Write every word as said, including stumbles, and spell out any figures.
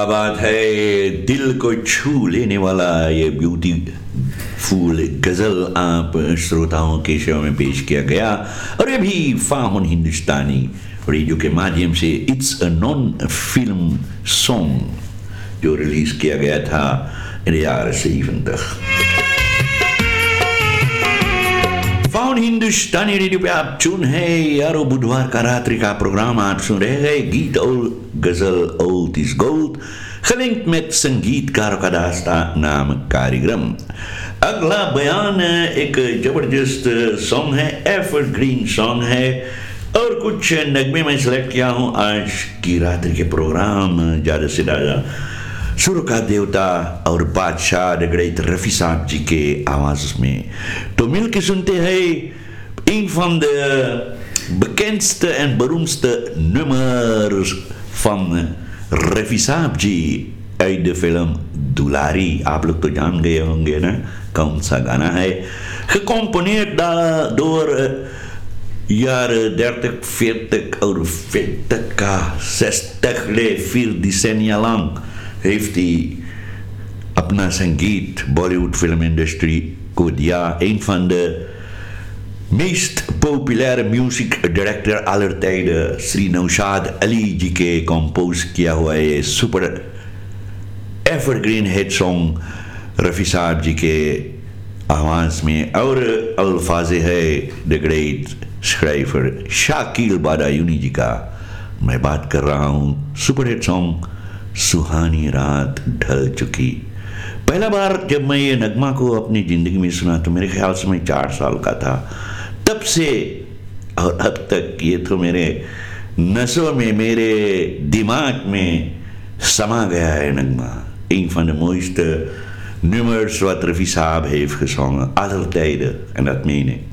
बात है, दिल को छू लेने वाला ये ब्यूटीफुल गजल आप श्रोताओं के सेवा में पेश किया गया और ये भी फाहुन हिंदुस्तानी रेडियो के माध्यम से it's a non film song जो रिलीज किया गया था in de jaren zeventig. Faun Hindustani radio पे आप चुन है यारो बुधवार का रात्रि का प्रोग्राम आप सुन रहे हैं गीत और गजल old is gold gelinkt met संगीतकारों का दास्ता नाम कार्यक्रम. अगला बयान एक जबरदस्त सॉन्ग है, एवरग्रीन सॉन्ग है और कुछ नगमे में सिलेक्ट किया हूँ आज की रात्रि के प्रोग्राम ज्यादा से ज्यादा सुर का देवता और बादशाह द ग्रेट रफी साहब जी के आवाज में. तो मिल के सुनते हैं een van de bekendste en beroemdste nummers van Rafi साहब जी uit de film दुलारी. आप लोग तो जान गए होंगे ना कौन सा गाना है. Gecomponeerd door jaren dertig, veertig और veertig का zestig ले vier decennia lang heeft hij अपना संगीत बॉलीवुड फिल्म इंडस्ट्री को दिया. een van de meest populaire music director aller tijden Shri Naushad Ali जी के कंपोज किया हुआ ये super evergreen hit song Rafi साहब जी के आवाज में और अल्फाज है the great scriber Shakil Badayuni जी का. मैं बात कर रहा हूँ सुपर हिट सॉन्ग सुहानी रात ढल चुकी. पहला बार जब मैं ये नगमा को अपनी जिंदगी में सुना तो मेरे ख्याल से मैं चार साल का था. तब से और अब तक ये तो मेरे नसों में मेरे दिमाग में समा गया है नगमा. een van de mooiste nummers wat Raffi Saab heeft gezongen aller tijden en dat meen ik.